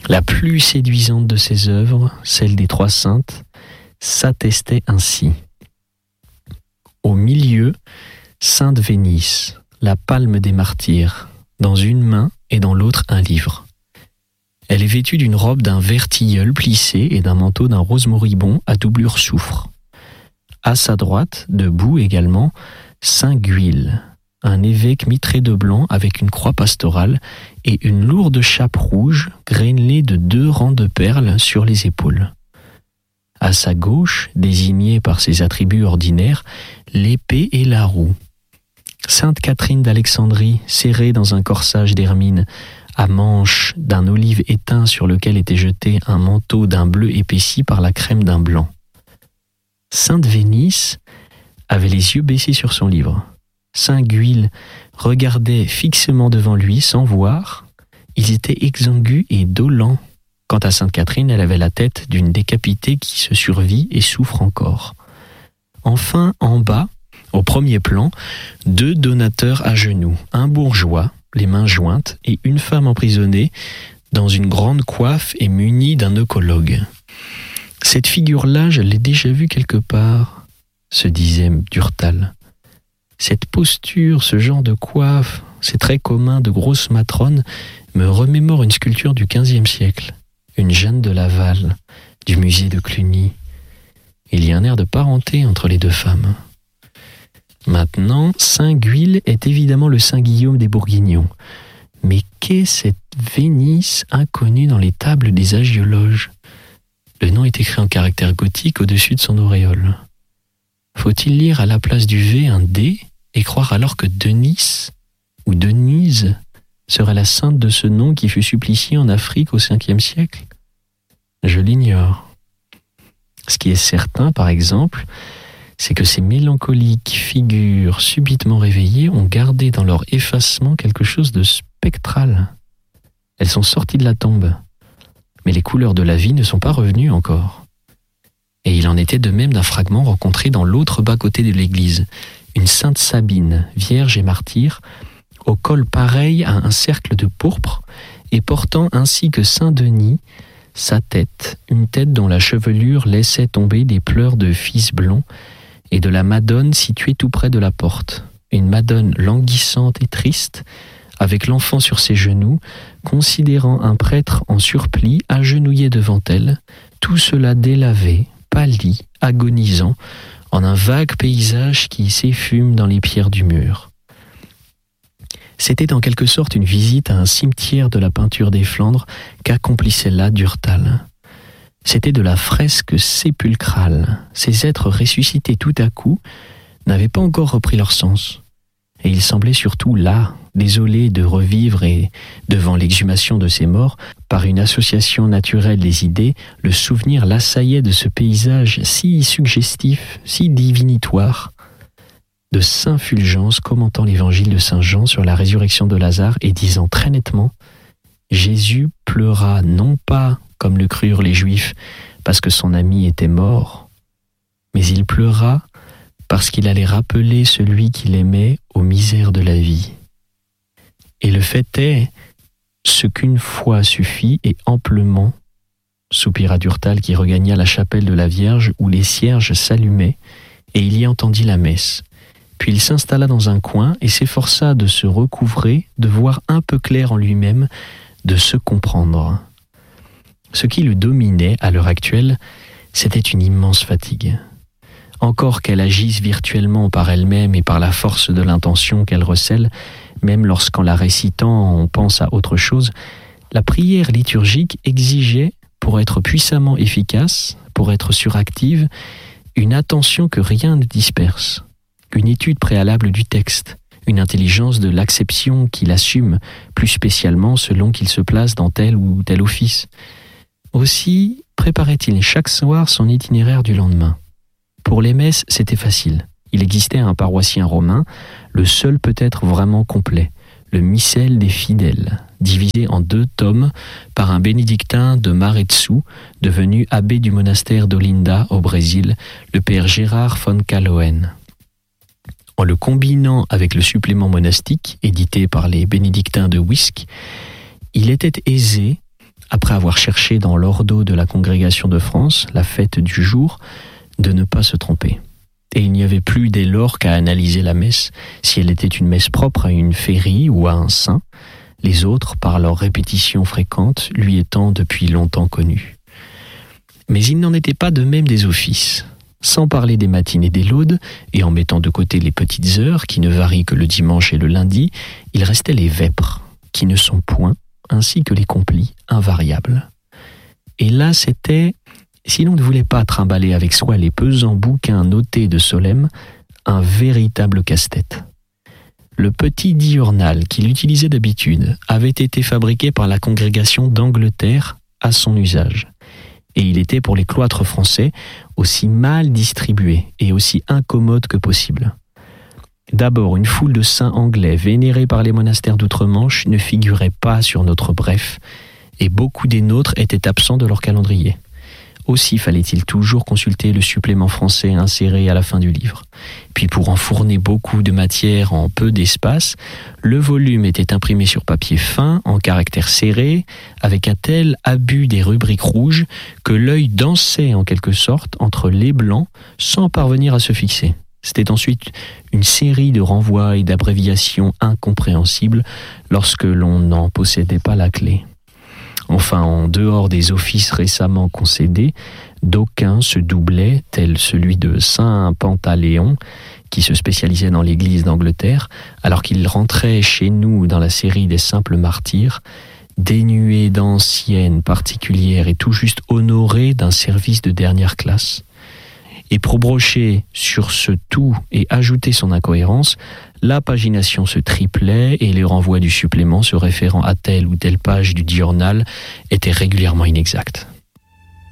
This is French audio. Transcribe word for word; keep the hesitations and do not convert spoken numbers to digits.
La plus séduisante de ses œuvres, celle des Trois Saintes, s'attestait ainsi. Au milieu, Sainte Vénice, la palme des martyrs, dans une main et dans l'autre un livre. Elle est vêtue d'une robe d'un vert tilleul plissé et d'un manteau d'un rose moribond à doublure soufre. À sa droite, debout également, Saint Guil, un évêque mitré de blanc avec une croix pastorale et une lourde chape rouge crénelée de deux rangs de perles sur les épaules. À sa gauche, désignée par ses attributs ordinaires, l'épée et la roue. Sainte Catherine d'Alexandrie, serrée dans un corsage d'hermine, à manches d'un olive éteint sur lequel était jeté un manteau d'un bleu épaissi par la crème d'un blanc. Sainte Vénice avait les yeux baissés sur son livre. Saint Guil regardait fixement devant lui sans voir. Ils étaient exangus et dolents. Quant à Sainte Catherine, elle avait la tête d'une décapitée qui se survit et souffre encore. Enfin, en bas, au premier plan, deux donateurs à genoux, un bourgeois, les mains jointes, et une femme emprisonnée dans une grande coiffe et munie d'un eucologue. Cette figure-là, je l'ai déjà vue quelque part, se disait Durtal. Cette posture, ce genre de coiffe, ces traits communs de grosse matrone, me remémore une sculpture du quinzième siècle, une Jeanne de Laval, du musée de Cluny. Il y a un air de parenté entre les deux femmes. Maintenant, Saint Guil est évidemment le Saint Guillaume des Bourguignons. Mais qu'est cette Vénice inconnue dans les tables des agiologes? Le nom est écrit en caractère gothique au-dessus de son auréole. Faut-il lire à la place du V un D et croire alors que Denis ou Denise serait la sainte de ce nom qui fut suppliciée en Afrique au cinquième siècle? Je l'ignore. Ce qui est certain, par exemple, c'est que ces mélancoliques figures subitement réveillées ont gardé dans leur effacement quelque chose de spectral. Elles sont sorties de la tombe, mais les couleurs de la vie ne sont pas revenues encore. Et il en était de même d'un fragment rencontré dans l'autre bas-côté de l'église, une sainte Sabine, vierge et martyre, au col pareil à un cercle de pourpre, et portant ainsi que Saint Denis, sa tête, une tête dont la chevelure laissait tomber des pleurs de fils blonds, et de la Madone située tout près de la porte. Une Madone languissante et triste, avec l'enfant sur ses genoux, considérant un prêtre en surplis agenouillé devant elle, tout cela délavé, pâli, agonisant, en un vague paysage qui s'effume dans les pierres du mur. C'était en quelque sorte une visite à un cimetière de la peinture des Flandres qu'accomplissait là Durtal. C'était de la fresque sépulcrale. Ces êtres ressuscités tout à coup n'avaient pas encore repris leur sens. Et ils semblaient surtout là, désolés de revivre et, devant l'exhumation de ces morts, par une association naturelle des idées, le souvenir l'assaillait de ce paysage si suggestif, si divinitoire, de saint Fulgence commentant l'évangile de saint Jean sur la résurrection de Lazare et disant très nettement « Jésus pleura non pas comme le crurent les Juifs, parce que son ami était mort, mais il pleura parce qu'il allait rappeler celui qu'il aimait aux misères de la vie. Et le fait est, ce qu'une fois suffit et amplement, soupira Durtal qui regagna la chapelle de la Vierge où les cierges s'allumaient, et il y entendit la messe. Puis il s'installa dans un coin et s'efforça de se recouvrer, de voir un peu clair en lui-même, de se comprendre. Ce qui le dominait à l'heure actuelle, c'était une immense fatigue. Encore qu'elle agisse virtuellement par elle-même et par la force de l'intention qu'elle recèle, même lorsqu'en la récitant on pense à autre chose, la prière liturgique exigeait, pour être puissamment efficace, pour être suractive, une attention que rien ne disperse, une étude préalable du texte, une intelligence de l'acception qu'il assume, plus spécialement selon qu'il se place dans tel ou tel office. Aussi préparait-il chaque soir son itinéraire du lendemain. Pour les messes, c'était facile. Il existait un paroissien romain, le seul peut-être vraiment complet, le Missel des fidèles, divisé en deux tomes par un bénédictin de Maretsu, devenu abbé du monastère d'Olinda au Brésil, le père Gérard von Kaloen. En le combinant avec le supplément monastique, édité par les bénédictins de Wisk, il était aisé, après avoir cherché dans l'ordo de la Congrégation de France, la fête du jour, de ne pas se tromper. Et il n'y avait plus dès lors qu'à analyser la messe, si elle était une messe propre à une féerie ou à un saint, les autres, par leur répétition fréquente, lui étant depuis longtemps connus. Mais il n'en était pas de même des offices. Sans parler des matines et des laudes, et en mettant de côté les petites heures, qui ne varient que le dimanche et le lundi, il restait les vêpres, qui ne sont point, ainsi que les complis, invariables. Et là, c'était, si l'on ne voulait pas trimballer avec soi les pesants bouquins notés de Solesmes, un véritable casse-tête. Le petit diurnal qu'il utilisait d'habitude avait été fabriqué par la congrégation d'Angleterre à son usage. Et il était pour les cloîtres français aussi mal distribué et aussi incommode que possible. D'abord, une foule de saints anglais vénérés par les monastères d'outre-Manche ne figurait pas sur notre bref, et beaucoup des nôtres étaient absents de leur calendrier. Aussi fallait-il toujours consulter le supplément français inséré à la fin du livre. Puis pour enfourner beaucoup de matière en peu d'espace, le volume était imprimé sur papier fin, en caractères serrés, avec un tel abus des rubriques rouges que l'œil dansait en quelque sorte entre les blancs sans parvenir à se fixer. C'était ensuite une série de renvois et d'abréviations incompréhensibles lorsque l'on n'en possédait pas la clé. Enfin, en dehors des offices récemment concédés, d'aucuns se doublaient, tel celui de Saint Pantaléon, qui se spécialisait dans l'Église d'Angleterre, alors qu'il rentrait chez nous dans la série des simples martyrs, dénué d'anciennes particulières et tout juste honoré d'un service de dernière classe. Et pour brocher sur ce tout et ajouter son incohérence, la pagination se triplait et les renvois du supplément se référant à telle ou telle page du diurnal étaient régulièrement inexacts.